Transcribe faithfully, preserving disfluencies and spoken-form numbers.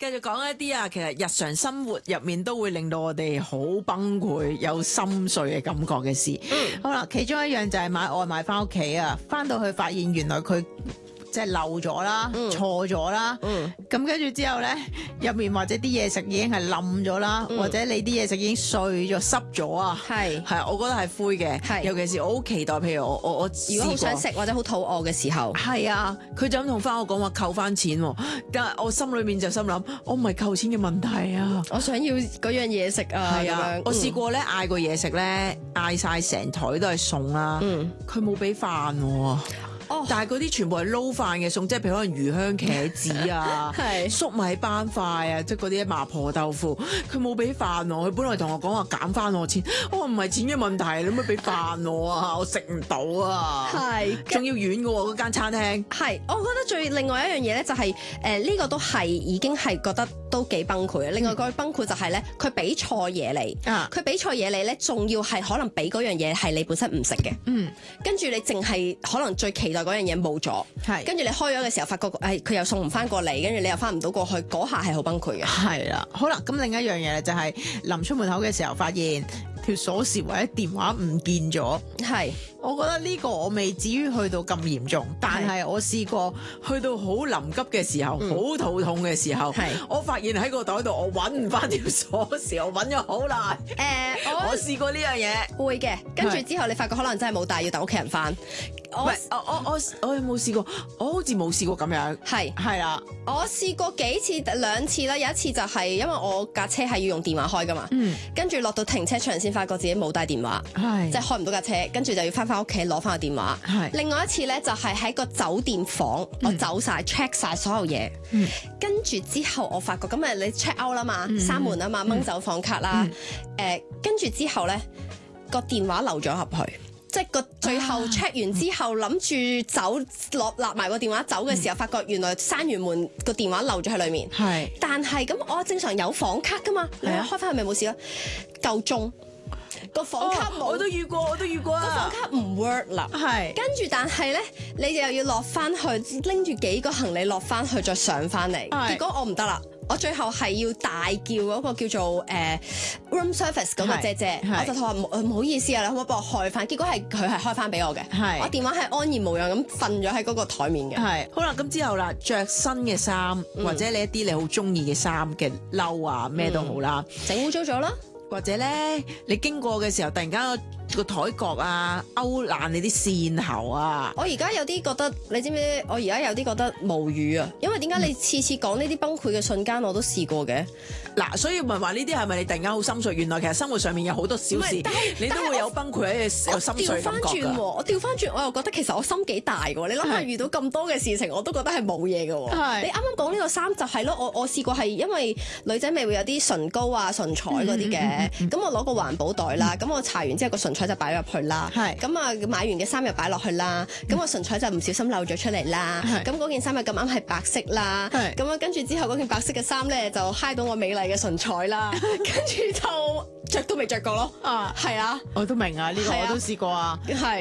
繼續講一啲啊，其實日常生活入面都會令到我哋好崩潰、有心碎嘅感覺嘅事。 嗯， 好啦，其中一樣就係買外賣翻屋企啊，翻到去發現原來佢即係漏咗啦、 嗯錯咗啦， 嗯咁跟住之後咧，入面或者啲嘢食已經係冧咗啦， 嗯或者你啲嘢食已經碎咗、濕咗啊， 係係啊，我覺得係灰嘅， 係尤其是我好期待，譬如我我我如果好想試過食或者好肚餓嘅時候， 係啊，佢就咁同翻我講話扣翻錢喎，但係我心裏面就心諗，我唔係扣錢嘅問題啊。 我想要嗰樣嘢食啊， 係啊咁樣， 我試過咧嗌個嘢食咧，嗌晒成台都係餸啦， 嗯， 佢冇俾飯喎。 哦， 但係嗰啲全部係撈飯嘅餸，即係譬如可能魚香茄子啊、 係粟米斑塊啊，即係嗰啲麻婆豆腐，佢冇俾飯我。佢本來同我講話減翻我錢，我話唔係錢嘅問題，你可唔可以俾飯我啊？我食唔到啊， 係仲要遠嘅喎嗰間餐廳。 係，我覺得最另外一樣嘢咧就係誒呢個都係已經係覺得都幾崩潰嘅。另外個崩潰就係咧，佢俾錯嘢你， 啊佢俾錯嘢你咧，仲要係可能俾嗰樣嘢係你本身唔食嘅， 嗯， 跟住你淨係可能最期待嗰樣嘢冇咗， 係跟住你開咗嘅時候發覺誒佢又送唔翻過嚟，跟住你又翻唔到過去，嗰下係好崩潰嘅。 係啦，好啦，咁另一樣嘢咧就係臨出門口嘅時候，發現條鎖匙或者電話唔見咗。 係我覺得呢個我未至於去到咁嚴重，但係我試過去到好臨急嘅時候，好、 嗯肚痛嘅時候係， 我發現喺個袋度我揾唔翻條鎖匙，我揾咗好耐。 誒我我試過呢樣嘢。 會嘅，跟住係之後你發覺可能真係冇帶，要等屋企人翻。我唔係，我我我我有冇試過？我好似冇試過咁樣。 係。 係啦， 我試過幾次兩次啦，有一次就係因為我架車係要用電話開噶嘛， 嗯， 跟住落到停車場先發覺自己冇帶電話， 係即係開唔到架車，跟住就要翻返屋企攞翻個電話。 係另外一次呢，就係喺個酒店房，我走晒 check 晒所有嘢， 嗯跟住之後我發覺咁誒你 check out 啦嘛， 嗯閂門啊嘛，掹走房卡啦，誒跟住之後呢，個電話漏咗入去。即係個最後 check 完之後，諗住走落立埋個電話走嘅時候，發覺原來閂完門個電話漏咗喺裡面。 係但係咁，我正常有房卡噶嘛，你係啊開翻去咪冇事咯。夠鐘個房卡哦冇， 我都遇過，我都遇過個房啊。 卡唔 work 啦。 係跟住，但係咧，你又要落翻去拎住幾個行李落翻去，再上翻嚟。 係結果我唔得啦，我最後係要大叫嗰個叫做誒、呃、room service 嗰個姐姐， 係我就同佢話唔唔好意思啊，你可唔可以幫我開翻？結果係佢係開翻俾我嘅， 係我電話係安然無恙咁瞓咗喺嗰個台面嘅。 係好啦，咁之後啦，着新嘅衫或者你一啲你好中意嘅衫嘅褸啊，咩都好啦。 整污糟咗啦。 或者咧，你經過嘅時候，突然間個台角啊勾爛你啲線喉啊， 我而家有啲覺得，你知唔知？我而家有啲覺得無語啊！因為點解你次次講呢啲崩潰嘅瞬間，我都試過嘅。 嗱，所以問話呢啲係咪你突然間好心碎？原來其實生活上面有好多小事唔係但係， 你都會有崩潰喺有心調翻碎感覺㗎。 轉喎，我調翻轉，我又覺得其實我心幾大嘅喎。你諗下， 係遇到咁多嘅事情，我都覺得係冇嘢嘅喎。 係你啱啱講呢個衫就係咯，我我試過係因為女仔咪會有啲唇膏啊、唇彩嗰啲嘅，咁我攞個環保袋啦，咁我搽完之後個唇彩就擺入去啦， 係咁啊買完嘅衫又擺落去啦，咁個唇彩就唔小心漏咗出嚟啦， 係咁嗰件衫又咁啱係白色啦， 係咁啊跟住之後嗰件白色嘅衫咧就揩到我美麗嘅唇彩啦，跟住就着都未着過咯， 啊， 係啊， 我都明啊，呢個係啊我都試過啊。 係。